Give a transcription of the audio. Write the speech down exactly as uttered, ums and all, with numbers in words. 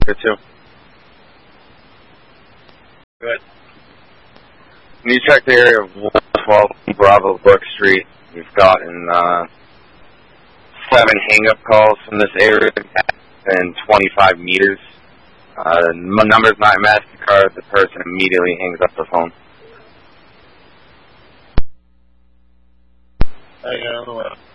Good too. Good. When you check the area of one twelve Bravo Brook Street, we've gotten uh, seven hang-up calls from this area in twenty-five meters. Uh, the number's not MasterCard. The person immediately hangs up the phone. I got